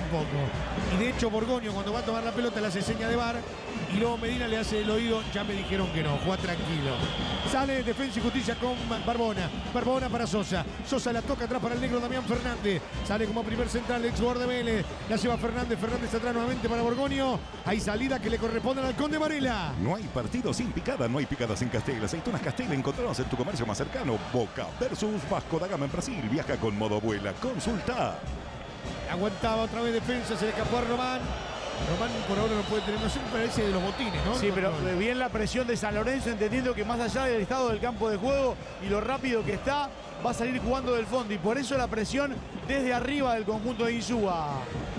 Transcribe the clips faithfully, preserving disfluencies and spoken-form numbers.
tampoco. Y de hecho Borgoño cuando va a tomar la pelota le hace seña de bar y luego Medina le hace el oído, ya me dijeron que no, juega tranquilo. Sale Defensa y Justicia con Barbona. Barbona para Sosa. Sosa la toca atrás para el negro Damián Fernández. Sale como primer central, ex jugador de Vélez. La lleva Fernández. Fernández atrás nuevamente para Borgoño. Hay salida que le corresponde al Halcón de Varela. No hay partido sin picada, no hay picada sin Castel. Aceitunas Castel encontrarás en tu comercio más cercano. Boca versus Vasco da Gama en Brasil. Viaja con modo abuela. Consulta. Aguantaba otra vez Defensa, se le escapó a Román. Román por ahora no puede tener, no sé, parece de los botines, ¿no? Sí, pero bien la presión de San Lorenzo, entendiendo que más allá del estado del campo de juego y lo rápido que está, va a salir jugando del fondo. Y por eso la presión desde arriba del conjunto de Insúa.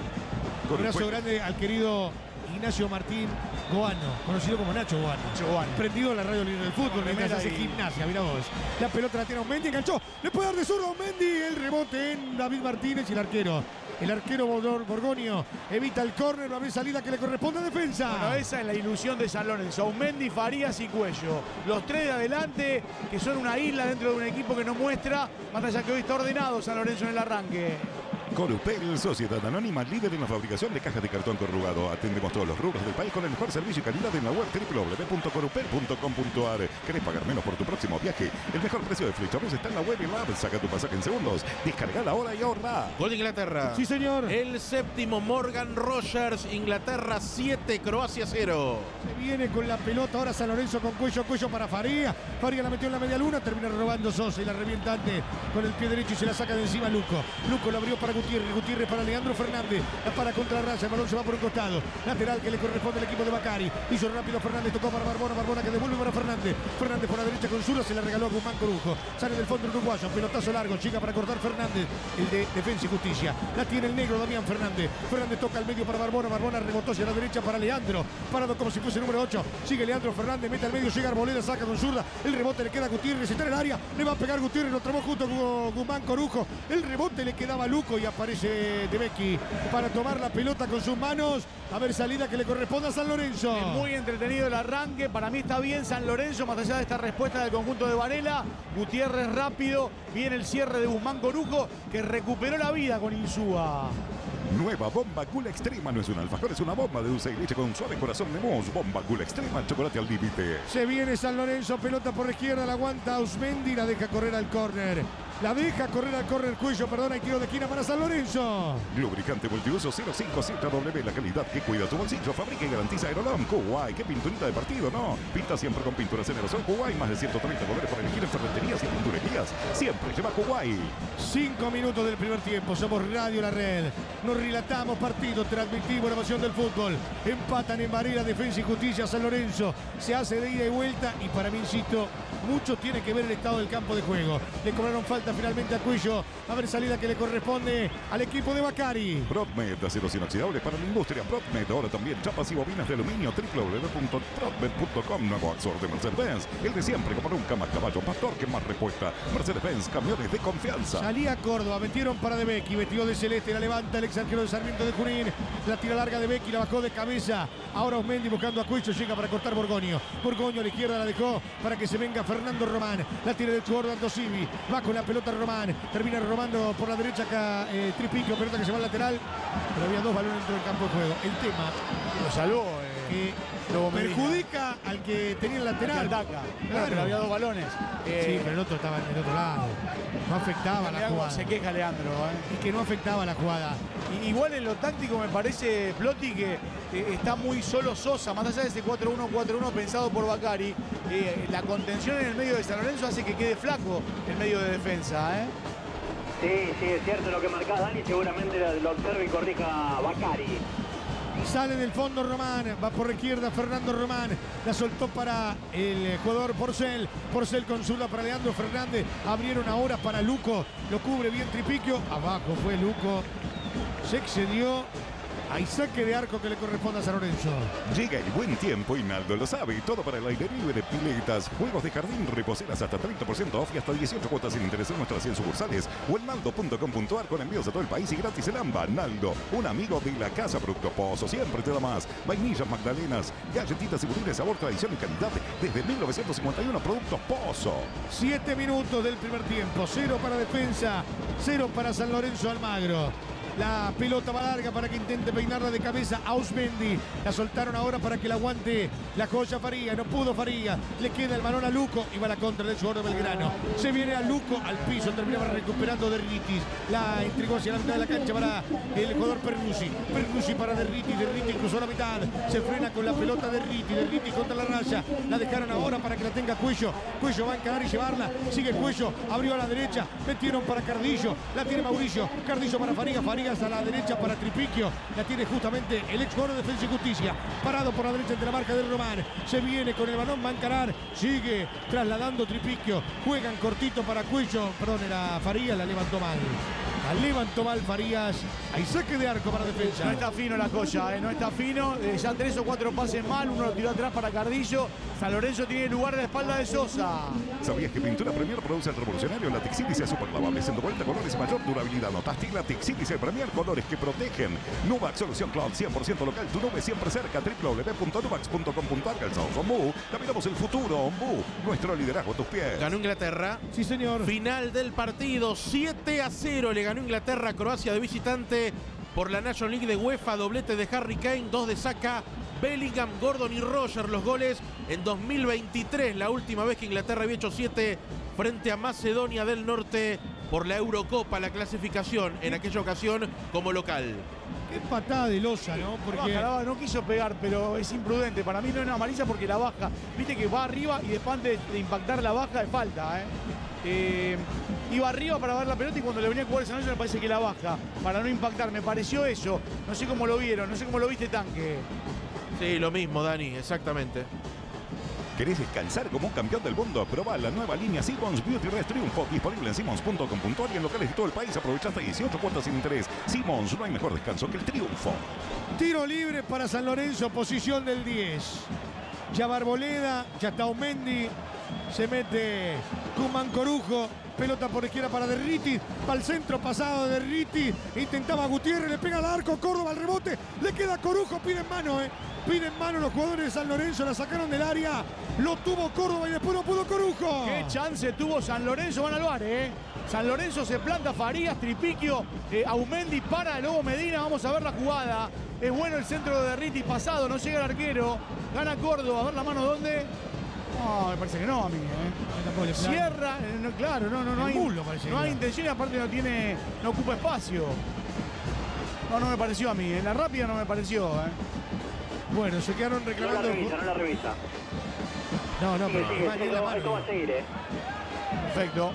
Un abrazo grande al querido Ignacio Martín Goano, conocido como Nacho Goano. Nacho Goano. Prendido en la radio líder del fútbol, mientras hace gimnasia, mirá vos. La pelota la tiene a Mendy, enganchó, le puede dar de zurdo a Mendy, el rebote en David Martínez y el arquero. El arquero Borgoño evita el córner, va a haber salida que le corresponde a Defensa. Bueno, esa es la ilusión de San Lorenzo. Aumendi, Farías y Cuello. Los tres de adelante, que son una isla dentro de un equipo que no muestra, más allá que hoy está ordenado San Lorenzo en el arranque. Corupel, Sociedad Anónima, líder en la fabricación de cajas de cartón corrugado. Atendemos todos los rubros del país con el mejor servicio y calidad en la web doble u doble u doble u punto corupel punto com punto a r. ¿Querés pagar menos por tu próximo viaje? El mejor precio de Flechabús está en la web y en la app. Saca tu pasaje en segundos. Descargala ahora y ahorra. Gol de Inglaterra. Sí, señor. El séptimo, Morgan Rogers. Inglaterra siete, Croacia cero. Se viene con la pelota ahora San Lorenzo con Cuello. Cuello para Faría. Faría la metió en la media luna. Termina robando Sosa y la revienta antes con el pie derecho y se la saca de encima Luco. Luco la abrió para Gutiérrez. Gutiérrez para Leandro Fernández. La para contra la raya. El balón se va por un costado. Lateral que le corresponde al equipo de Bacari. Hizo rápido Fernández. Tocó para Barbona. Barbona que devuelve para Fernández. Fernández por la derecha con Zura. Se la regaló a Guzmán Corujo. Sale del fondo el uruguayo. Pelotazo largo. Chica para cortar Fernández. El de Defensa y Justicia. La tiene el negro Damián Fernández. Fernández toca al medio para Barbona. Barbona rebotó hacia la derecha para Leandro. Parado como si fuese el número ocho. Sigue Leandro Fernández. Mete al medio. Llega Arboleda. Saca con zurda. El rebote le queda a Gutiérrez. Está en el área. Le va a pegar Gutiérrez. Lo trabó junto con Guzmán Corujo. El rebote le quedaba a Luco y aparece De Becchi para tomar la pelota con sus manos. A ver, salida que le corresponde a San Lorenzo. Es muy entretenido el arranque. Para mí está bien San Lorenzo, más allá de esta respuesta del conjunto de Varela. Gutiérrez rápido. Viene el cierre de Guzmán Corujo, que recuperó la vida con Insúa. Nueva Bomba Gula Extrema. No es un alfajor, es una bomba de dulce y leche con suave corazón de mousse. Bomba Gula Extrema, chocolate al límite. Se viene San Lorenzo, pelota por la izquierda, la aguanta Ausmendi, la deja correr al córner. La deja correr al córner Cuello, perdón, hay tiro de esquina para San Lorenzo. Lubricante multiuso cero cinco Z W, la calidad que cuida tu bolsillo. Fabrica y garantiza Aerolón. Kuwait, qué pinturita de partido, ¿no? Pinta siempre con pinturas en aerosol Kuwait. Más de ciento treinta colores para elegir en ferreterías y pinturerías. Siempre lleva Kuwait. Cinco minutos del primer tiempo, somos Radio La Red. Nos relatamos partido, transmitimos la emoción del fútbol. Empatan en Varela, Defensa y Justicia, San Lorenzo. Se hace de ida y vuelta y para mí, insisto, mucho tiene que ver el estado del campo de juego. Le cobraron falta finalmente a Cuello. A ver, salida que le corresponde al equipo de Bacari. Prodmed, aceros inoxidables para la industria. Prodmed, ahora también chapas y bobinas de aluminio. doble u doble u doble u punto prodmed punto com. Nuevo Axor de Mercedes-Benz. El de siempre, como nunca, más caballo, más torque, más respuesta. Mercedes-Benz, camiones de confianza. Salía Córdoba, metieron para De Becchi, vestido de celeste, la levanta el ex arquero de Sarmiento de Junín. La tira larga de Becchi, la bajó de cabeza. Ahora Osmendi buscando a Cuello, llega para cortar Borgoño. Borgoño a la izquierda la dejó para que se venga Fernando Román. La tira del jugador Aldo Civi. Va con la pelota Román. Termina robando por la derecha acá eh, Tripiquio, pelota que se va al lateral. Pero había dos balones dentro del campo de juego. El tema Lo salvó. Eh, que Lobo perjudica al que tenía el lateral. que ataca. Claro, Claro. pero había dos balones. Eh, Sí, pero el otro estaba en el otro lado. No afectaba la mirá cómo jugada. se queja Leandro. Eh. Y que no afectaba la jugada. Y igual en lo táctico me parece, Plotti, que eh, está muy solo Sosa, más allá de ese cuatro uno cuatro uno pensado por Bacari. Eh, la contención en el medio de San Lorenzo hace que quede flaco el medio de defensa. ¿eh? Sí, sí, es cierto lo que marcás, Dani, seguramente lo observe y corrija Bacari. Sale del fondo Román, va por la izquierda Fernando Román, la soltó para el jugador Porcel, Porcel con zurda para Leandro Fernández, abrieron ahora para Luco, lo cubre bien Tripiquio, abajo fue Luco, se excedió. Hay saque de arco que le corresponde a San Lorenzo. Llega el buen tiempo y Naldo lo sabe. Todo para el aire libre, piletas, juegos de jardín, reposeras hasta treinta por ciento off y hasta dieciocho cuotas sin interés en nuestras cien sucursales o en naldo punto com punto a r con envíos a todo el país y gratis el AMBA. Naldo, un amigo de la casa Producto Pozo. Siempre te da más. Vainillas, magdalenas, galletitas y budines, sabor, tradición y calidad desde mil novecientos cincuenta y uno. Productos Pozo. Siete minutos del primer tiempo. Cero para Defensa, cero para San Lorenzo Almagro. La pelota va larga para que intente peinarla de cabeza Ausmendi. La soltaron ahora para que la aguante la joya Faría. No pudo Faría. Le queda el balón a Luco y va a la contra del jugador de Belgrano. Se viene a Luco al piso. Terminaba recuperando Derritis. La entregó hacia la mitad de la cancha para el jugador Pernucci. Pernucci para Derritis. Derritis cruzó la mitad. Se frena con la pelota Derritis. Derritis contra la raya. La dejaron ahora para que la tenga Cuello. Cuello va a encarar y llevarla. Sigue Cuello. Abrió a la derecha. Metieron para Cardillo. La tiene Mauricio. Cardillo para Farías. Farías a la derecha para Tripiquio. La tiene justamente el ex jugador de Defensa y Justicia. Parado por la derecha entre la marca del Román. Se viene con el balón. Va a encarar. Sigue trasladando Tripiquio. Juegan cortito para Cuello. Perdón, era Farías. La levantó mal. La levantó mal Farías. Hay saque de arco para Defensa. No está fino la joya, eh, no está fino. Eh, ya tres o cuatro pases mal. Uno lo tiró atrás para Cardillo. San Lorenzo tiene lugar a la espalda de Sosa. ¿Sabías que Pintura Premier produce el revolucionario La Texílice Super Lavable? ciento cuarenta colores y mayor durabilidad. ¿Notaste? La Texílice Premier, colores que protegen. Nuvax Solución Cloud, cien por ciento local. Tu nube siempre cerca. w w w punto nuvax punto com punto a r. Calzados Ombú. Caminamos el futuro. Ombú. Nuestro liderazgo a tus pies. Ganó Inglaterra. Sí, señor. Final del partido. siete a cero le ganó Inglaterra a Croacia de visitante por la National League de UEFA. Doblete de Harry Kane, dos de Saka, Bellingham, Gordon y Roger. Los goles en dos mil veintitrés, la última vez que Inglaterra había hecho siete frente a Macedonia del Norte por la Eurocopa, la clasificación en aquella ocasión como local. Qué patada de losa, ¿no? Porque La baja, no quiso pegar, pero es imprudente. Para mí no es una amarilla porque la baja. Viste que va arriba y después de, de impactar la baja de falta, ¿eh? Eh, iba arriba para ver la pelota y cuando le venía a jugar esa noche me parece que la baja para no impactar. Me pareció eso. No sé cómo lo vieron, no sé cómo lo viste, Tanque. Sí, lo mismo, Dani, exactamente. ¿Querés descansar como un campeón del mundo? Proba la nueva línea Simmons Beauty Rest Triunfo, disponible en simmons punto com punto a r y en locales de todo el país. Aprovecha hasta dieciocho cuotas sin interés. Simmons, no hay mejor descanso que el triunfo. tiro libre para San Lorenzo, posición del diez. Ya Barboleda, ya está Aumendi. Se mete Cuman Corujo. Pelota por izquierda para Derriti. Para el centro pasado de Derriti. Intentaba Gutiérrez, le pega al arco. Córdoba al rebote. Le queda Corujo. Piden mano, eh. Piden mano los jugadores de San Lorenzo. La sacaron del área. Lo tuvo Córdoba y después no pudo Corujo. Qué chance tuvo San Lorenzo. Van al bar, eh. San Lorenzo se planta Farías, Tripiquio, eh, Aumendi para el Lobo Medina. Vamos a ver la jugada. Es bueno el centro de Derriti pasado. No llega el arquero. Gana Córdoba. A ver la mano dónde. No, me parece que no a mí, ¿eh? Cierra, eh, no, claro, no, no, no hay, muslo, parece no hay que intención y aparte no tiene, no ocupa espacio. No, no me pareció a mí, en la rápida no me pareció, ¿eh? Bueno, se quedaron No la reclamando. revisa, no la revisa. No, no, Sigue, pero sigue, va ni esto la va- esto va mano. a seguir, eh. Perfecto.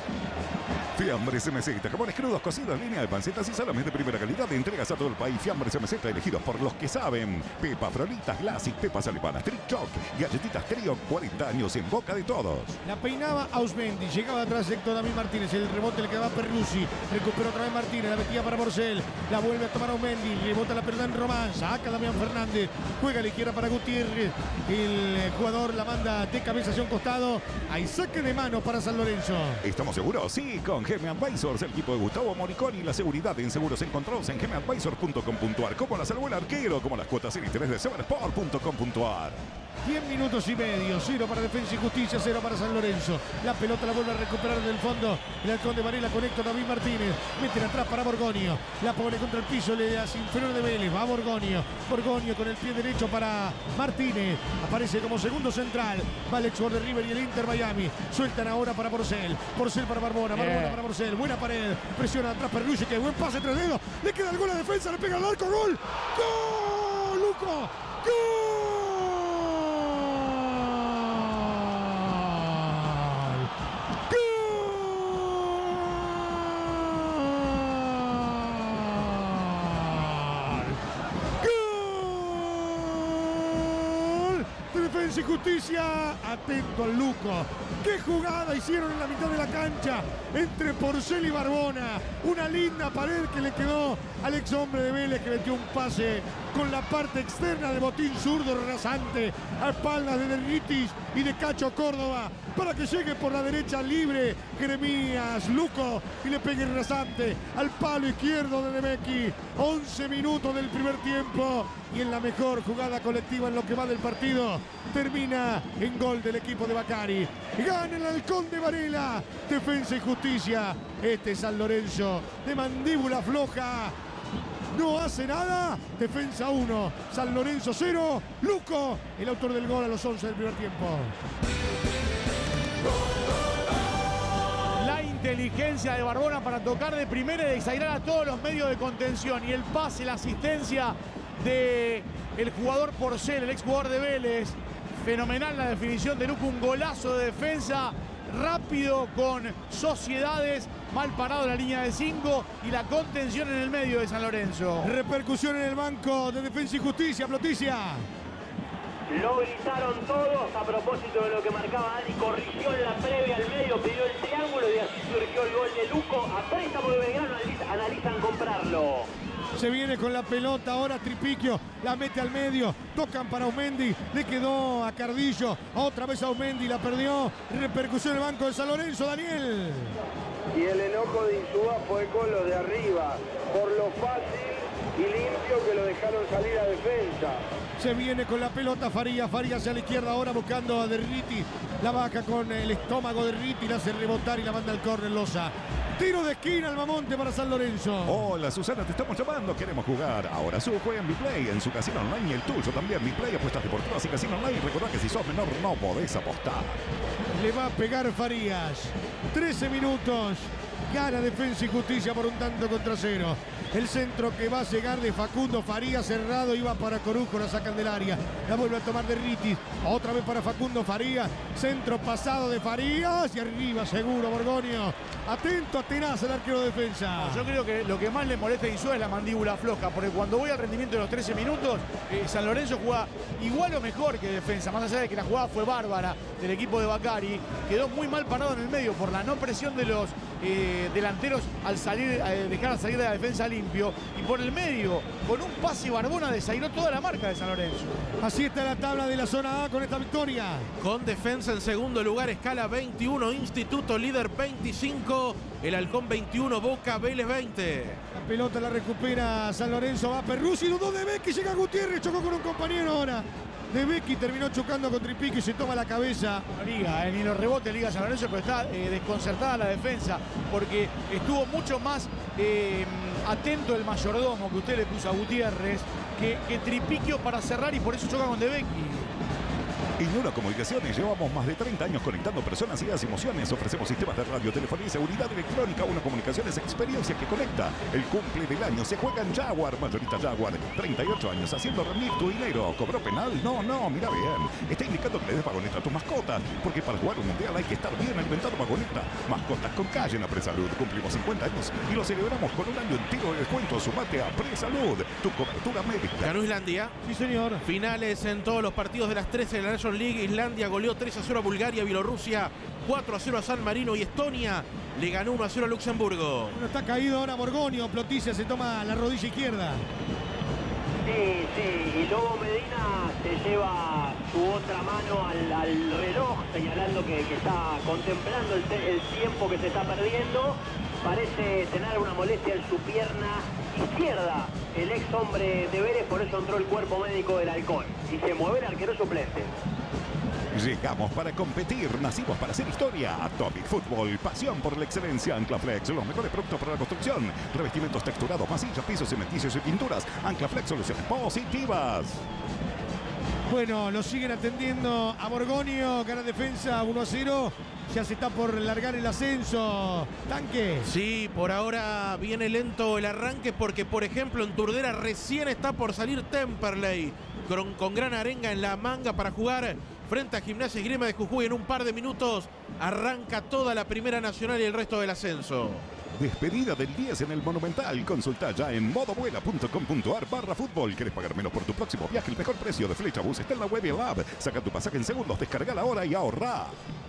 Fiambres M Z, jamones crudos, cocidos, línea de pancetas y salames de primera calidad de entregas a todo el país. Fiambres M Z, elegidos por los que saben. Pepa Frolitas, Classic, Pepas Alemanas, Trick Choc, galletitas Trio, cuarenta años en boca de todos. La peinaba Ausmendi, llegaba atrás Héctor David Martínez, el rebote le quedaba a Perlusi, recuperó otra vez Martínez, la metía para Borcel, la vuelve a tomar Ausmendi, rebota la pelota en Román, saca Damián Fernández, juega a la izquierda para Gutiérrez, el jugador la manda de cabeza hacia un costado, hay saque de mano para San Lorenzo. ¿Estamos seguros? Sí, con G M Advisors, el equipo de Gustavo Moriconi, la seguridad en seguros encontrados en gm advisor punto com punto a r, como la salvó el arquero, como las cuotas sin interés de seven sport punto com punto a r. diez minutos y medio, cero para Defensa y Justicia, cero para San Lorenzo. La pelota la vuelve a recuperar del fondo. El halcón de Varela con Héctor David Martínez. Meten atrás para Borgonio. La pone contra el piso, le hace inferior de Vélez. Va Borgonio. Borgonio con el pie derecho para Martínez. Aparece como segundo central. Va el ex jugador de River y el Inter Miami. Sueltan ahora para Porcel. Porcel para Barbona. Barbona para Porcel. Buena pared. Presiona atrás Perlucci. Que buen pase, tres dedos. Le queda el gol a defensa. Le pega al arco. Gol. ¡Gol! Luco. ¡Gol! Defensa y Justicia, atento al Luco. ¡Qué jugada hicieron en la mitad de la cancha entre Porcel y Barbona! Una linda pared que le quedó al ex hombre de Vélez, que metió un pase con la parte externa de botín zurdo rasante a espaldas de Derritis. y de Cacho Córdoba para que llegue por la derecha libre Jeremías Luco y le pegue rasante al palo izquierdo de Debecki. once minutos del primer tiempo y en la mejor jugada colectiva en lo que va del partido termina en gol del equipo de Baccari. Gana el Halcón de Varela. Defensa y Justicia. Este San Lorenzo de mandíbula floja no hace nada. Defensa uno, San Lorenzo cero. Luco, el autor del gol a los once del primer tiempo. La inteligencia de Barbona para tocar de primera y desairar a todos los medios de contención. Y el pase, la asistencia de el jugador Porcel, el exjugador de Vélez. Fenomenal la definición de Luco, un golazo de defensa. Rápido con Sociedades, mal parado en la línea de cinco y la contención en el medio de San Lorenzo. Repercusión en el banco de Defensa y Justicia, Ploticia. Lo gritaron todos a propósito de lo que marcaba Dani. Corrigió en la previa al medio, pidió el triángulo y así surgió el gol de Luco. A préstamo de Belgrano, analizan comprarlo. Se viene con la pelota ahora Tripiquio, la mete al medio, tocan para Aumendi, le quedó a Cardillo, otra vez Aumendi, la perdió, repercusión en el banco de San Lorenzo, Daniel. Y el enojo de Insúa fue con los de arriba, por lo fácil y limpio que lo dejaron salir a defensa. Se viene con la pelota Farías, Farías hacia la izquierda ahora buscando a Derriti, la baja con el estómago de Derriti, la hace rebotar y la manda al córner Loza. Tiro de esquina al Mamonte para San Lorenzo. Hola Susana, te estamos llamando, queremos jugar. Ahora su juega en BePlay, en su casino online y el tuyo también. BePlay, apuestas deportivas y casino online. Recordá que si sos menor no podés apostar. Le va a pegar Farías. trece minutos. Gana Defensa y Justicia por un tanto contra cero. El centro que va a llegar de Facundo Farías, cerrado, iba para Corujo, la sacan del área. La vuelve a tomar de Ritis. Otra vez para Facundo Farías. Centro pasado de Farías y arriba seguro Borgonio. Atento a tenaz el arquero de Defensa. Yo creo que lo que más le molesta a Insúa es la mandíbula floja, porque cuando voy al rendimiento de los trece minutos, eh, San Lorenzo juega igual o mejor que Defensa, más allá de que la jugada fue bárbara del equipo de Baccari. Quedó muy mal parado en el medio por la no presión de los eh, delanteros al salir, eh, dejar salir de la defensa limpio, y por el medio, con un pase Barbona desairó toda la marca de San Lorenzo. Así está la tabla de la zona A con esta victoria. Con Defensa en segundo lugar, escala veintiuno, Instituto líder veinticinco, el Halcón veintiuno, Boca, Vélez veinte. La pelota la recupera San Lorenzo, va Perruzzi, dudó de Becchi, llega Gutiérrez, chocó con un compañero ahora. De Becchi terminó chocando con Tripiquio y se toma la cabeza. No liga, eh, ni los rebotes liga San Lorenzo, pero está eh, desconcertada la defensa, porque estuvo mucho más eh, atento el mayordomo que usted le puso a Gutiérrez que, que Tripiquio para cerrar, y por eso choca con De Becchi. Innura Comunicaciones, llevamos más de treinta años conectando personas, ideas y emociones. Ofrecemos sistemas de radio, telefonía y seguridad electrónica. Uno Comunicaciones, experiencia que conecta. El cumple del año se juega en Jaguar, mayorista Jaguar. treinta y ocho años haciendo rendir tu dinero. ¿Cobró penal? No, no, mira bien. Está indicando que le des vagoneta a tus mascotas, porque para jugar un mundial hay que estar bien alimentado. Vagoneta, mascotas con calle en Apresalud. Cumplimos cincuenta años y lo celebramos con un año entero de descuento. Sumate a Apresalud, tu cobertura médica. Ganó Islandia. Sí, señor. Finales en todos los partidos de las trece de la National League. Islandia goleó tres a cero a Bulgaria, Bielorrusia cuatro a cero a San Marino, y Estonia le ganó uno a cero a Luxemburgo. Bueno, está caído ahora Borgonio, Ploticia se toma la rodilla izquierda. Sí, sí, y Lobo Medina se lleva su otra mano al, al reloj, señalando que, que está contemplando el, te, el tiempo que se está perdiendo. Parece tener una molestia en su pierna izquierda, el ex hombre de Vélez, por eso entró el cuerpo médico del Halcón. Y se mueve el arquero suplente. Llegamos para competir, nacimos para hacer historia. Atomic Football, pasión por la excelencia. Anclaflex, los mejores productos para la construcción. Revestimientos texturados, masillas, pisos, cementicios y pinturas. Anclaflex, soluciones positivas. Bueno, lo siguen atendiendo a Borgonio, gana Defensa uno a cero. Ya se está por largar el ascenso. Tanque. Sí, por ahora viene lento el arranque, porque por ejemplo en Turdera recién está por salir Temperley con, con gran arenga en la manga para jugar frente a Gimnasia y Grima de Jujuy. En un par de minutos arranca toda la Primera Nacional y el resto del ascenso. Despedida del diez en el Monumental. Consulta ya en modovuela punto com punto ar barra fútbol. ¿Querés pagar menos por tu próximo viaje? El mejor precio de Flechabús está en la web y el app. Saca tu pasaje en segundos, descarga ahora y ahorra.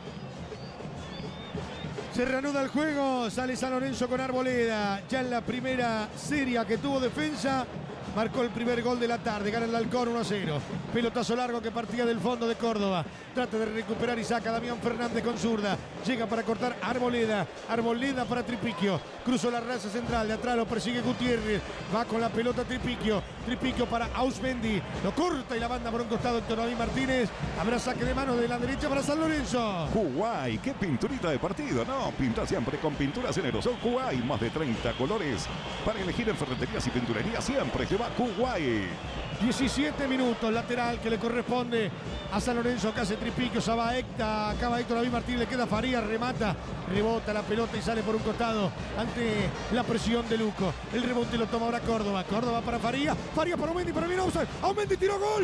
Se reanuda el juego, sale San Lorenzo con Arboleda. Ya en la primera serie que tuvo Defensa, marcó el primer gol de la tarde, gana el Halcón uno a cero. Pelotazo largo que partía del fondo de Córdoba. Trata de recuperar y saca Damián Fernández con zurda. Llega para cortar Arboleda. Arboleda para Tripiquio. Cruzó la raza central. De atrás lo persigue Gutiérrez. Va con la pelota Tripiquio. Tripiquio para Ausmendi. Lo corta y la banda por un costado Héctor David Martínez. Habrá saque de mano de la derecha para San Lorenzo. Kuwait, qué pinturita de partido, ¿no? Pinta siempre con pinturas en aerosol Kuwait. Más de treinta colores para elegir en ferreterías y pinturerías. Siempre lleva Kuwait. diecisiete minutos, lateral que le corresponde a San Lorenzo, que hace Tripiquio, Saba Hecta, acaba Héctor David Martínez, le queda Farías, remata, rebota la pelota y sale por un costado ante la presión de Luco. El rebote lo toma ahora Córdoba, Córdoba para Farías, Farías para Aumendi, para bien Offside, Aumendi tiró gol,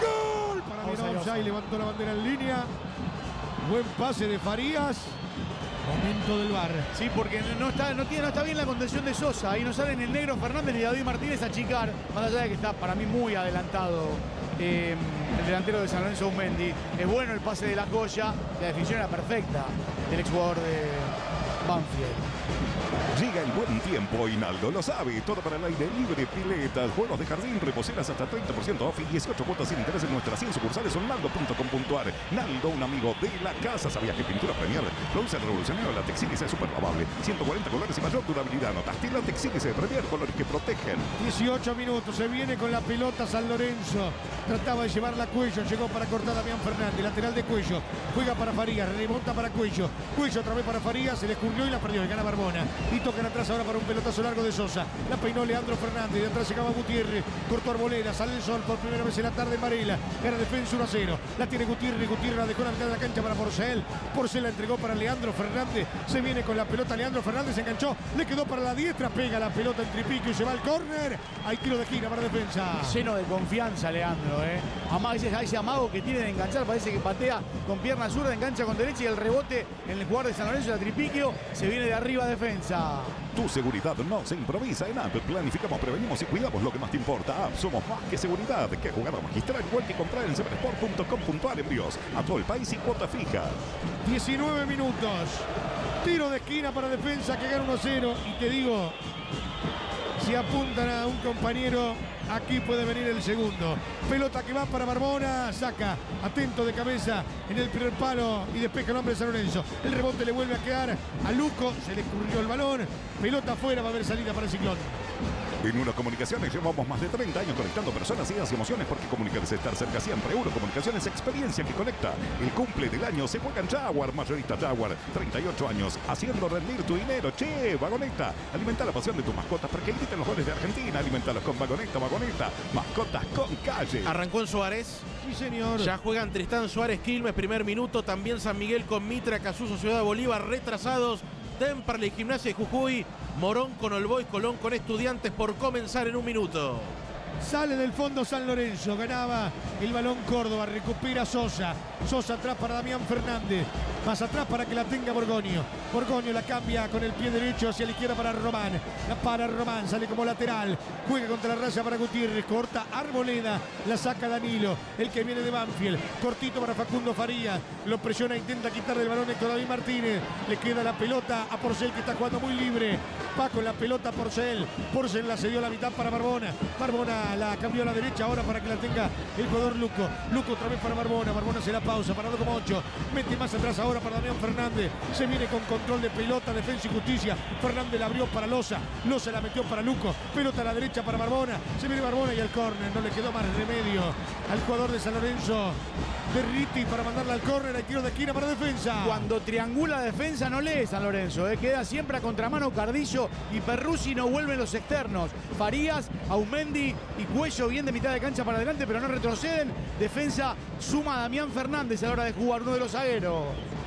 gol para bien Offside, levantó la bandera en línea, buen pase de Farías. Momento del V A R. Sí, porque no está, no, tiene, no está bien la contención de Sosa. Ahí no salen el negro Fernández y David Martínez a achicar. Más allá de que está para mí muy adelantado eh, el delantero de San Lorenzo, Aumendi. Es bueno el pase de la Goya. La definición era perfecta del exjugador de Banfield. Llega el buen tiempo y Naldo lo sabe. Todo para el aire libre, piletas, juegos de jardín, reposeras hasta treinta por ciento off y dieciocho cuotas sin interés en nuestras cien sucursales o en naldo punto com punto ar. Naldo, un amigo de la casa. ¿Sabías que Pintura Premier produce el revolucionario látex sílice super lavable? ciento cuarenta colores y mayor durabilidad. Notaste látex sílice de Premier, colores que protegen. dieciocho minutos, se viene con la pelota San Lorenzo. Trataba de llevarla a Cuello, llegó para cortar Damián Fernández, lateral de Cuello. Juega para Farías, remonta para Cuello. Cuello otra vez para Farías, se le escurrió y la perdió. Y gana Barbona. Y tocan atrás ahora para un pelotazo largo de Sosa. La peinó Leandro Fernández. De atrás llegaba Gutiérrez. Cortó Arboleda. Sale el sol por primera vez en la tarde en Varela. Gana defensa uno a cero. La tiene Gutiérrez. Gutiérrez la dejó en la mitad de la cancha para Porcel. Porcel la entregó para Leandro Fernández. Se viene con la pelota Leandro Fernández. Se enganchó. Le quedó para la diestra. Pega la pelota en Tripiquio y se va al córner. Hay tiro de esquina para defensa. Lleno de confianza, Leandro. ¿eh? Ama, ese, ese amago que tiene de enganchar. Parece que patea con pierna zurda, engancha con derecha y el rebote en el jugador de San Lorenzo, la Tripiquio, se viene de arriba a defensa. Tu seguridad no se improvisa. En App planificamos, prevenimos y cuidamos lo que más te importa. App, somos más que seguridad. Que jugar a magistral igual que comprar en seversport punto com punto ar envíos a todo el país y cuota fija. diecinueve minutos. Tiro de esquina para defensa que gana uno a cero. Y te digo, si apuntan a un compañero, aquí puede venir el segundo. Pelota que va para Barbona, saca, atento de cabeza en el primer palo y despeja el hombre de San Lorenzo. El rebote le vuelve a quedar a Luco, se le escurrió el balón. Pelota afuera, va a haber salida para el Ciclón. En Uno Comunicaciones llevamos más de treinta años conectando personas, ideas y emociones, porque comunicar es estar cerca siempre. Uno Comunicaciones, experiencia que conecta. El cumple del año se juega en Jaguar, mayorista Jaguar. treinta y ocho años haciendo rendir tu dinero. Che, Vagoneta. Alimenta la pasión de tus mascotas para que griten los goles de Argentina. Alimentalos con Vagoneta, Vagoneta. Mascotas con calle. Arrancó en Suárez. Sí, señor. Ya juegan Tristán Suárez, Quilmes, primer minuto. También San Miguel con Mitra, Casuso, Ciudad de Bolívar, retrasados. Temperley, Gimnasia de Jujuy, Morón con All Boys, Colón con Estudiantes por comenzar en un minuto. Sale del fondo San Lorenzo, ganaba el balón Córdoba, recupera Sosa. Sosa atrás para Damián Fernández, más atrás para que la tenga Borgoño. Borgoño la cambia con el pie derecho hacia la izquierda para Román. La para Román, sale como lateral, juega contra la raya para Gutiérrez, corta Arboleda, la saca Danilo, el que viene de Banfield. Cortito para Facundo Farías, lo presiona, intenta quitarle el balón Héctor David Martínez. Le queda la pelota a Porcel, que está jugando muy libre. Va con la pelota Porcel, Porcel la cedió a la mitad para Barbona. Barbona la cambió a la derecha ahora para que la tenga el jugador Luco. Luco otra vez para Barbona. Barbona se la pausa, parado como ocho. Mete más atrás ahora para Damián Fernández. Se viene con control de pelota, defensa y justicia. Fernández la abrió para Loza. Loza la metió para Luco. Pelota a la derecha para Barbona. Se viene Barbona y al córner. No le quedó más remedio al jugador de San Lorenzo, Derriti, para mandarla al córner. Hay tiro de esquina para defensa. Cuando triangula defensa no lee San Lorenzo. ¿eh? Queda siempre a contramano Cardillo y Perruzzi, no vuelven los externos. Farías, Aumendi y Cuello bien de mitad de cancha para adelante, pero no retroceden. Defensa suma a Damián Fernández a la hora de jugar, uno de los zagueros.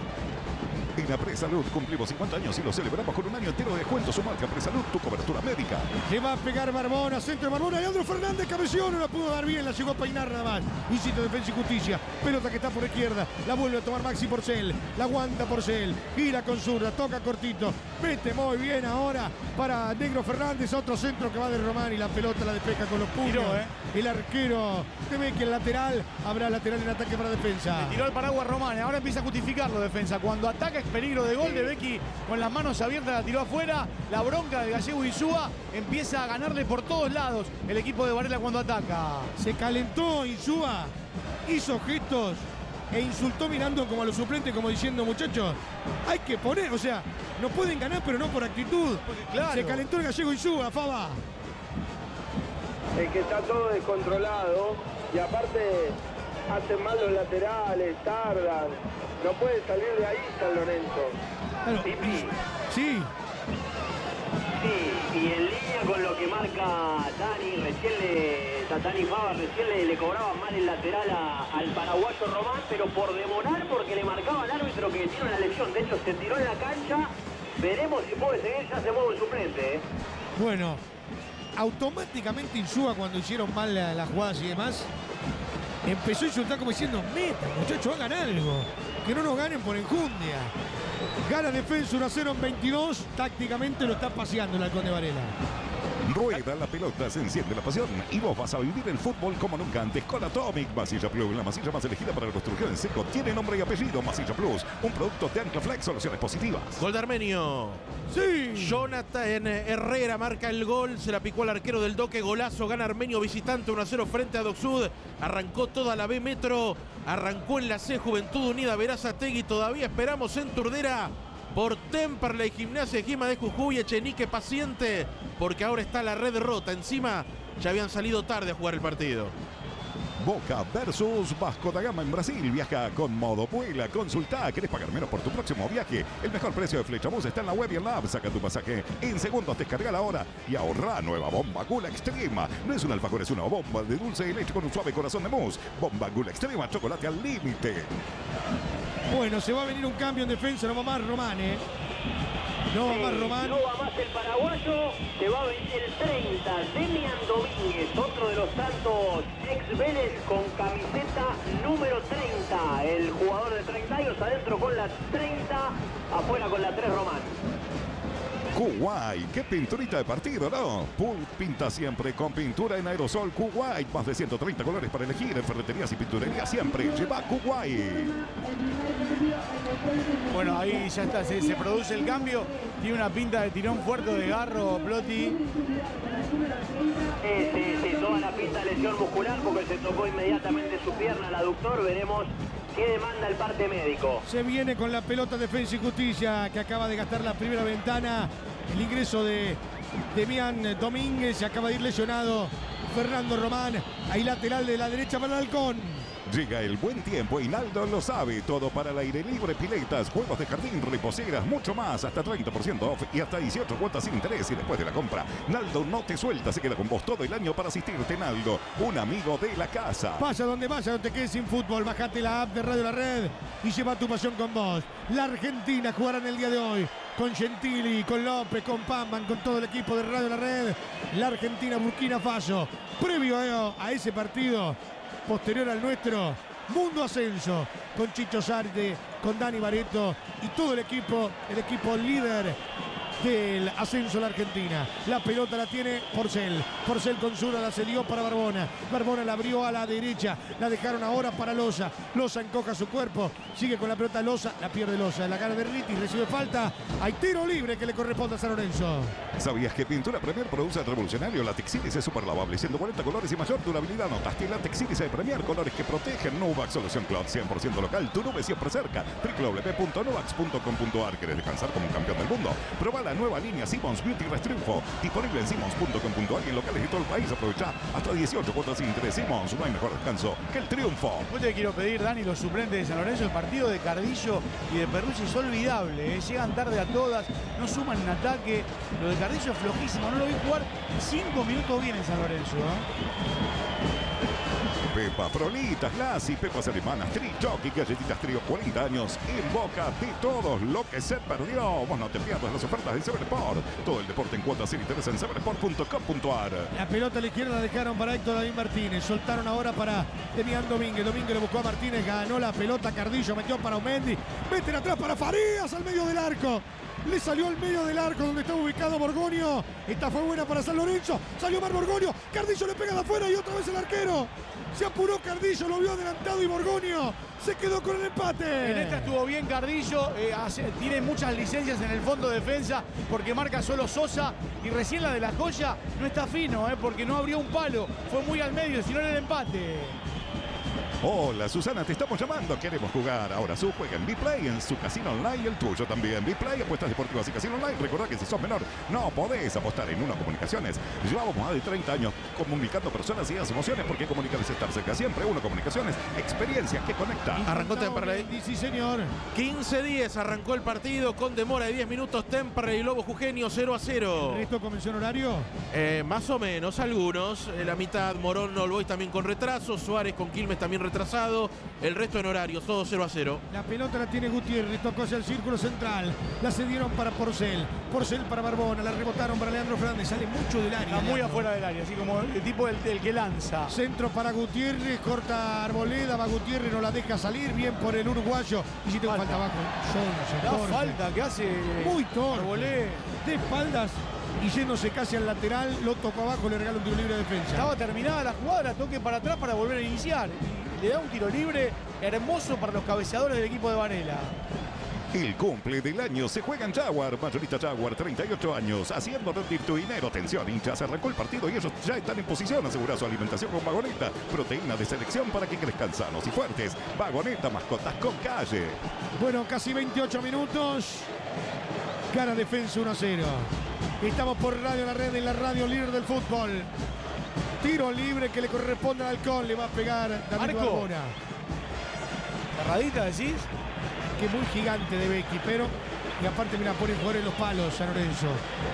En la Presalud cumplimos cincuenta años y lo celebramos con un año entero de descuento. Su marca Presalud, tu cobertura médica. Le va a pegar Barbona, centro de Barbona. Leandro Fernández, cabeció, no la pudo dar bien, la llegó a peinar nada más. Visita defensa y justicia. Pelota que está por izquierda, la vuelve a tomar Maxi Porcel. La aguanta Porcel, gira con zurda, toca cortito. Mete muy bien ahora para Negro Fernández. Otro centro que va de Román y la pelota la despeja con los puños. Tiró, ¿eh? El arquero te ve que el lateral, habrá lateral en ataque para defensa. Le tiró el paraguas Román, ahora empieza a justificarlo defensa. Cuando ataca peligro de gol. De Becky con las manos abiertas la tiró afuera. La bronca del gallego Insúa empieza a ganarle por todos lados el equipo de Varela cuando ataca. Se calentó Insúa, hizo gestos e insultó mirando como a los suplentes, como diciendo, muchachos, hay que poner, o sea, no pueden ganar, pero no por actitud. Claro. Se calentó el gallego Insúa, Faba. Es que está todo descontrolado y aparte hacen mal los laterales, tardan. No puede salir de ahí San Lorenzo. Claro. Pipi. Sí, Sí, y en línea con lo que marca Dani, recién le, Dani Fava recién le, le cobraba mal el lateral a, al paraguayo Román, pero por demorar, porque le marcaba al árbitro que tiene una lesión. De hecho, se tiró en la cancha. Veremos si puede seguir, ya se mueve el suplente. ¿eh? bueno, automáticamente Insúa, cuando hicieron mal la- las jugadas y demás, empezó a insultar como diciendo, meta, muchachos, hagan algo, que no nos ganen por enjundia. Gana Defensa uno a cero en veintidós, tácticamente lo está paseando el Halcón de Varela. Rueda la pelota, se enciende la pasión y vos vas a vivir el fútbol como nunca antes con Atomic Masilla Plus, la masilla más elegida para la construcción en seco. Tiene nombre y apellido, Masilla Plus, un producto de Anclaflex, soluciones positivas. Gol de Armenio. Sí, Jonathan Herrera marca el gol, se la picó al arquero del Doque, golazo, gana Armenio visitante uno a cero frente a Docsud, arrancó toda la B Metro, arrancó en la C Juventud Unida Verazategui, todavía esperamos en Turdera por Temperley, Gimnasia de Gima de Jujuy, Echenique paciente, porque ahora está la red rota, encima ya habían salido tarde a jugar el partido. Boca versus Vasco da Gama en Brasil. Viaja con Modo Vuela. Consulta. ¿Querés pagar menos por tu próximo viaje? El mejor precio de Flechabús está en la web y en la app. Saca tu pasaje en segundos, descarga la hora y ahorra. Nueva bomba Gula Extrema. No es un alfajor, es una bomba de dulce de leche con un suave corazón de mousse. Bomba Gula Extrema, chocolate al límite. bueno, se va a venir un cambio en defensa, no va más Román, ¿eh? No va más Román. No va más el paraguayo, se va a venir el treinta, Demian Domínguez, otro de los tantos ex Vélez con camiseta número treinta. El jugador de treinta años adentro con la treinta, afuera con la tres Román. Kuwait, qué pinturita de partido, ¿no? Pool pinta siempre con pintura en aerosol Kuwait. Más de ciento treinta colores para elegir en ferreterías y pinturerías siempre. Lleva Kuwait. Bueno, ahí ya está, se, se produce el cambio. Tiene una pinta de tirón fuerte de Garro, Plotti. Sí, sí, sí, toda la pinta de lesión muscular porque se tocó inmediatamente su pierna, el aductor. Veremos qué demanda el parte médico. Se viene con la pelota Defensa y Justicia, que acaba de gastar la primera ventana. El ingreso de Demian Domínguez, se acaba de ir lesionado Fernando Román. Ahí lateral de la derecha para el Halcón. Llega el buen tiempo y Naldo lo sabe. Todo para el aire libre, piletas, juegos de jardín, reposeras, mucho más. Hasta treinta por ciento off y hasta dieciocho cuotas sin interés. Y después de la compra, Naldo no te suelta, se queda con vos todo el año para asistirte. Naldo, un amigo de la casa. Vaya donde vaya, no te quedes sin fútbol. Bájate la app de Radio La Red y lleva tu pasión con vos. La Argentina jugará en el día de hoy con Gentili, con López, con Pamban, con todo el equipo de Radio La Red. La Argentina, Burkina Faso. Previo a, a ese partido, posterior al nuestro, Mundo Ascenso, con Chicho Sarte, con Dani Barreto y todo el equipo, el equipo líder del ascenso de la Argentina. La pelota la tiene Porcel. Porcel con zurda la cedió para Barbona. Barbona la abrió a la derecha. La dejaron ahora para Loza. Loza encoja su cuerpo. Sigue con la pelota Loza. La pierde Loza. La gana de Riti. Recibe falta. Hay tiro libre que le corresponde a San Lorenzo. ¿Sabías que Pintura Premier produce el revolucionario Latex Iris? Es super lavable, ciento cuarenta colores y mayor durabilidad. Notaste Latex Iris de Premier, colores que protegen. Nuvax, solución cloud cien por ciento local. Tu nube siempre cerca. w w w punto nuvax punto com punto a r. ¿Querés descansar como un campeón del mundo? Proba la nueva línea Simmons Beauty Rest Triunfo. Disponible en simmons punto com punto a r y en locales de todo el país. Aprovecha hasta dieciocho cuotas sin interés. Simmons, no hay mejor descanso que el triunfo. Después te quiero pedir, Dani, los suplentes de San Lorenzo. El partido de Cardillo y de Perrucci es olvidable, ¿eh? Llegan tarde a todas, no suman en ataque. Lo de Cardillo es flojísimo, no lo vi jugar cinco minutos bien en San Lorenzo, ¿eh? Pepa, Frolitas, Lassi, Pepas Alemanas, Tri, Jockey, Galletitas Trío, cuarenta años en boca de todos. Lo que se perdió. Vos no te pierdas las ofertas de Sever Sport. Todo el deporte en cuotas sin interés en sever sport punto com punto a r. La pelota a la izquierda la dejaron para Héctor David Martínez. Soltaron ahora para Demian Domínguez. Domínguez lo buscó a Martínez. Ganó la pelota. Cardillo metió para Omendi. Meten atrás para Farías al medio del arco. le salió al medio del arco donde estaba ubicado Borgoño. Esta fue buena para San Lorenzo, salió Mar Borgoño, Cardillo le pega de afuera y otra vez el arquero. Se apuró Cardillo, lo vio adelantado y Borgoño se quedó con el empate. En esta estuvo bien Cardillo, eh, hace, tiene muchas licencias en el fondo de defensa porque marca solo Sosa y recién la de la Joya no está fino, eh, porque no abrió un palo, fue muy al medio, si no era el empate. Hola Susana, te estamos llamando, queremos jugar. Ahora su juega en B-Play, en su casino online y el tuyo también. B-Play, apuestas deportivas y casino online. Recordá que si sos menor no podés apostar en Uno Comunicaciones. Llevamos más de treinta años comunicando personas y las emociones, porque comunicar es estar cerca siempre. Uno Comunicaciones, experiencia que conecta. Arrancó Temperley. Sí, señor. quince diez arrancó el partido con demora de diez minutos. Temperley y Lobo Jujeño cero a cero. ¿Esto comenzó en horario? Eh, más o menos, algunos. Eh, la mitad, Morón, All Boys también con retraso. Suárez con Quilmes también retrasado. El resto en horario, todo cero a cero. La pelota la tiene Gutiérrez, tocó hacia el círculo central. La cedieron para Porcel. Porcel para Barbona, la rebotaron para Leandro Fernández. Sale mucho del área. Está muy Leandro. afuera del área, así como el tipo del, del que lanza. Centro para Gutiérrez, corta Arboleda, va Gutiérrez, no la deja salir, bien por el uruguayo. Y si tengo Falta. falta abajo, Sonso, Da torpe. falta que hace Muy torpe. Arbolé. De espaldas y yéndose casi al lateral, lo tocó abajo, le regala un tiro libre de defensa. Estaba terminada la jugada, toque para atrás para volver a iniciar. Y le da un tiro libre hermoso para los cabeceadores del equipo de Varela. El cumple del año se juega en Jaguar. Mayorista Jaguar, treinta y ocho años, haciendo rendir tu dinero. Atención, hinchas, arrancó el partido y ellos ya están en posición. Asegura su alimentación con Vagoneta. Proteína de selección para que crezcan sanos y fuertes. Vagoneta, mascotas con calle. Bueno, casi veintiocho minutos. Gana Defensa uno a cero. Estamos por Radio La Red, en la radio líder del fútbol. Tiro libre que le corresponde al Halcón. Le va a pegar David Marco. Barbona. ¿Carradita decís? Que muy gigante de Becky, pero... Y aparte, mira, pone jugar en los palos San Lorenzo.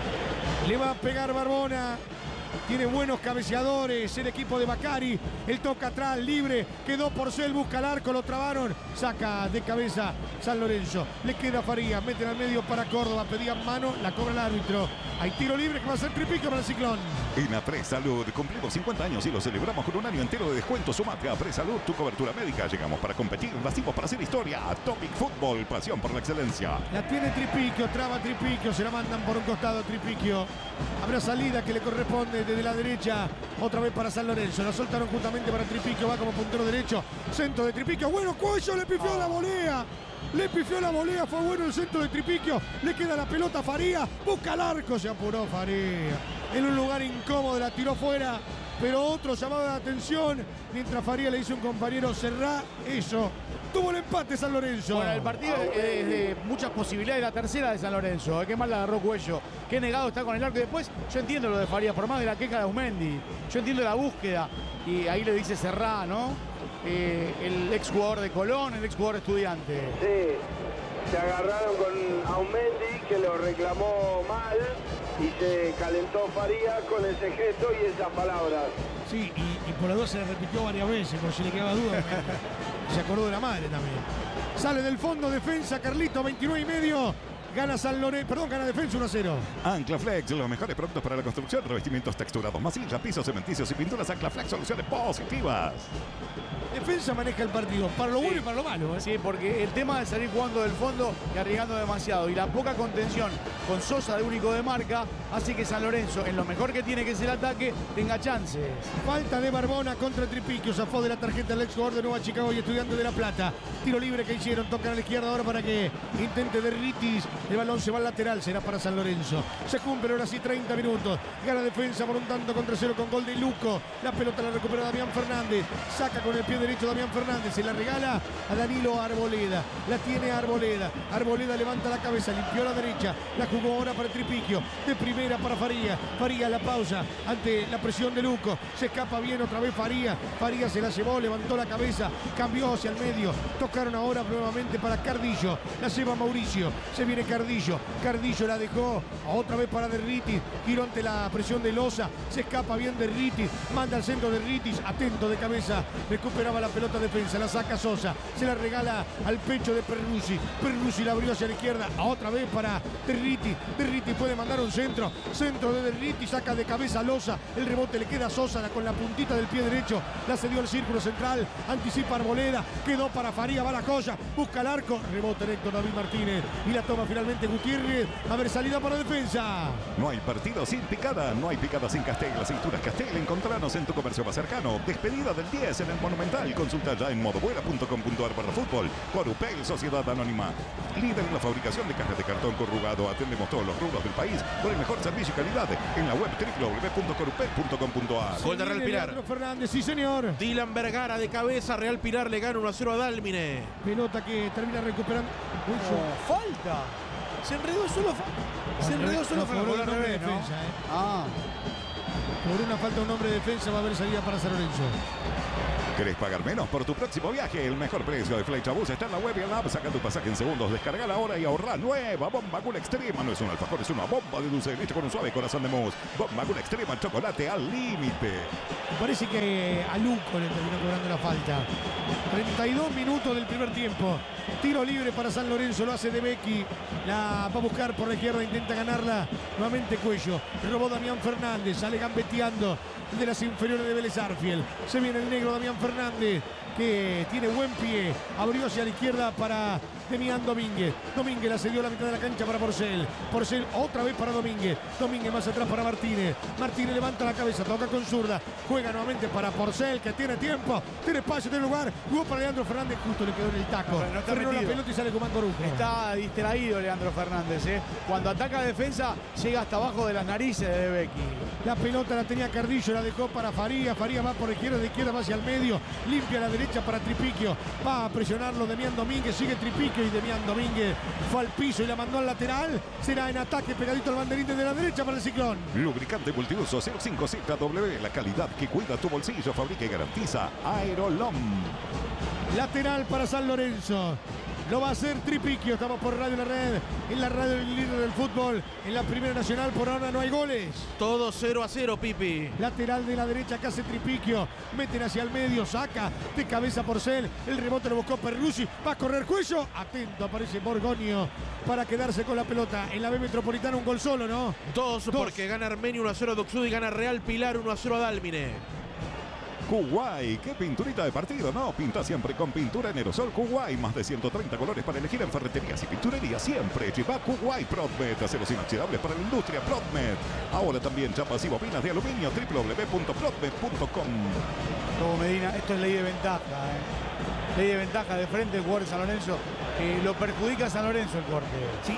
Le va a pegar Barbona. Tiene buenos cabeceadores el equipo de Bacari. El toca atrás, libre. Quedó Porcel, busca el arco, lo trabaron. Saca de cabeza San Lorenzo. Le queda Farías, meten al medio para Córdoba. Pedían mano, la cobra el árbitro. Hay tiro libre que va a ser tripico para el Ciclón. En Apres Salud cumplimos cincuenta años y lo celebramos con un año entero de descuento. Sumate a Apres Salud, tu cobertura médica. Llegamos para competir, nacimos para hacer historia. Topic Fútbol, pasión por la excelencia. La tiene Tripiquio, traba Tripiquio, se la mandan por un costado Tripiquio. Habrá salida que le corresponde desde la derecha, otra vez para San Lorenzo. La soltaron justamente para Tripiquio, va como puntero derecho. Centro de Tripiquio, bueno, Cuello le pifió la volea. Le pifió la volea, fue bueno el centro de Tripiquio. Le queda la pelota a Faría, busca el arco, se apuró Faría. En un lugar incómodo la tiró fuera, pero otro llamado de atención. Mientras Faría le hizo un compañero, cerrá eso. Tuvo el empate San Lorenzo. Bueno, el partido es de muchas posibilidades. La tercera de San Lorenzo. Qué mal la agarró Cuello. Qué negado está con el arco. Y después, yo entiendo lo de Farías, por más de la queja de Aumendi. Yo entiendo la búsqueda. Y ahí le dice Serrá, ¿no? Eh, el exjugador de Colón, el exjugador Estudiante. Sí, se agarraron con Aumendi, que lo reclamó mal, y se calentó Farías con ese gesto y esas palabras. Sí, y, y por las dos se le repitió varias veces, por si le quedaba duda. Se acordó de la madre también. Sale del fondo, defensa, Carlito, veintinueve y medio. Gana San Lorenzo, perdón, gana Defensa uno a cero. Anclaflex, los mejores productos para la construcción, revestimientos texturados, masilla, pisos, cementicios y pinturas. Anclaflex, soluciones positivas. Defensa maneja el partido, para lo bueno y para lo malo. ¿eh? Sí, porque el tema de salir jugando del fondo y arriesgando demasiado y la poca contención con Sosa de único de marca hace que San Lorenzo, en lo mejor que tiene que ser el ataque, tenga chances. Falta de Barbona contra Tripiquio, zafó de la tarjeta el ex jugador de Nueva Chicago y Estudiante de La Plata. Tiro libre que hicieron, tocan a la izquierda ahora para que intente Derritis. El balón se va al lateral, será para San Lorenzo. Se cumplen ahora sí treinta minutos. Gana Defensa por un tanto contra cero con gol de Luco. La pelota la recupera Damián Fernández. Saca con el pie derecho Damián Fernández. Se la regala a Danilo Arboleda. La tiene Arboleda. Arboleda levanta la cabeza, limpió la derecha. La jugó ahora para Tripiquio. De primera para Faría. Faría la pausa ante la presión de Luco. Se escapa bien otra vez Faría. Faría se la llevó, levantó la cabeza. Cambió hacia el medio. Tocaron ahora nuevamente para Cardillo. La lleva Mauricio. Se viene Cardillo. Cardillo la dejó. Otra vez para Derritis. Giró ante la presión de Loza. Se escapa bien Derritis. Manda al centro de Derritis. Atento de cabeza. Recuperaba la pelota defensa. La saca Sosa. Se la regala al pecho de Perruzzi. Perruzzi la abrió hacia la izquierda. Otra vez para Derritis. Derritis puede mandar un centro. Centro de Derritis. Saca de cabeza Loza. El rebote le queda a Sosa con la puntita del pie derecho. La cedió al círculo central. Anticipa Arboleda. Quedó para Faría. Va la joya. Busca el arco. Rebote directo David Martínez. Y la toma final lateralmente Gutiérrez. A ver, salida para defensa. No hay partido sin picada, no hay picada sin Castel. Aceitunas Castel, encontranos en tu comercio más cercano. Despedida del diez en el Monumental. Consulta ya en modobuena punto com punto ar para fútbol. Corupel, Sociedad Anónima. Líder en la fabricación de cajas de cartón corrugado. Atendemos todos los rubros del país con el mejor servicio y calidad. En la web doble u doble u doble u punto corupel punto com punto ar. Gol de Real Pilar. Leandro Fernández, sí señor. Dylan Vergara de cabeza. Real Pilar le gana uno a cero a Dálmine. Pelota que termina recuperando. Uy, No, falta. Se enredó solo. fa- Se enredó solo no, Franco, cobró al el hombre de revés, ¿no? defensa, eh. Ah, Por una falta de un hombre de defensa va a haber salida para San Lorenzo. ¿Querés pagar menos por tu próximo viaje? El mejor precio de Flechabús está en la web y en la app. Saca tu pasaje en segundos, descarga ahora y ahorra. Nueva Bomba Gula Extrema. No es un alfajor, es una bomba de dulce de leche con un suave corazón de mousse. Bomba Gula Extrema, chocolate al límite. Me parece que a Luco le terminó cobrando la falta. treinta y dos minutos del primer tiempo. Tiro libre para San Lorenzo, lo hace De Becchi. La va a buscar por la izquierda, intenta ganarla. Nuevamente Cuello. Robó Damián Fernández, sale gambeteando de las inferiores de Vélez Arfiel. Se viene el negro Damián Fernández, que tiene buen pie. Abrió hacia la izquierda para Demián Domínguez. Domínguez la cedió a la mitad de la cancha para Porcel. Porcel otra vez para Domínguez. Domínguez más atrás para Martínez. Martínez levanta la cabeza, toca con zurda. Juega nuevamente para Porcel, que tiene tiempo, tiene espacio, tiene lugar. Jugó para Leandro Fernández, justo le quedó en el taco. No, no está Frenó la metido. pelota y sale con Corujo. está distraído Leandro Fernández, ¿eh? Cuando ataca a defensa, llega hasta abajo de las narices de De Becchi. La pelota la tenía Cardillo, la dejó para Faría. Faría va por la izquierda, de izquierda va hacia el medio. Limpia a la derecha para Tripiquio. Va a presionarlo Demián Domínguez. Sigue Tripiquio y Demián Domínguez fue al piso y la mandó al lateral. Será en ataque pegadito al banderín de la derecha para el Ciclón. Lubricante multiuso cero cinco Z W. La calidad que cuida tu bolsillo, fabrica y garantiza Aerolom. Lateral para San Lorenzo. Lo va a hacer Tripiquio. Estamos por Radio La Red. En la radio del líder del fútbol. En la Primera Nacional por ahora no hay goles. Todo cero a cero, Pipi. Lateral de la derecha que hace Tripiquio. Meten hacia el medio. Saca de cabeza Porcel. El rebote lo buscó Perlucci. Va a correr Cuello. Atento, aparece Borgoño para quedarse con la pelota. En la B Metropolitana un gol solo, ¿no? Dos, Dos. porque gana Armenio uno a cero a Doxud y gana Real Pilar uno a cero a Dálmine. Kuwait, qué pinturita de partido, ¿no? Pinta siempre con pintura en aerosol Kuwait. Más de ciento treinta colores para elegir en ferreterías y pinturerías siempre. Lleva Kuwait Prodmet, aceros inoxidables para la industria Prodmet. Ahora también chapas y bobinas de aluminio. doble u doble u doble u punto prodmet punto com. Como Medina, esto es ley de ventaja, ¿eh? Ley de ventaja de frente el jugador de San Lorenzo. Eh, lo perjudica a San Lorenzo el corte. Sí,